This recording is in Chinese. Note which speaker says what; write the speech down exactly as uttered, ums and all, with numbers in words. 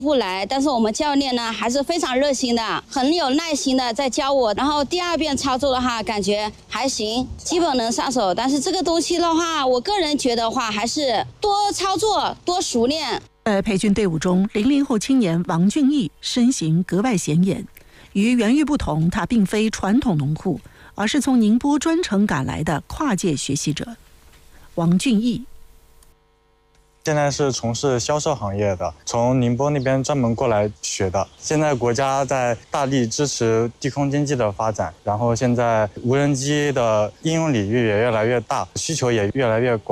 Speaker 1: 不来，但是我们教练呢还是非常热心的，很有耐心的在教我。然后第二遍操作的话，感觉还行，基本能上手。但是这个东西的话，我个人觉得话还是多操作、多熟练。
Speaker 2: 在培训队伍中，零零后青年王俊义身形格外显眼。与袁玉不同，他并非传统农户，而是从宁波专程赶来的跨界学习者。王俊义。
Speaker 3: 现在是从事销售行业的，从宁波那边专门过来学的。现在国家在大力支持低空经济的发展，然后现在无人机的应用领域也越来越大，需求也越来越广。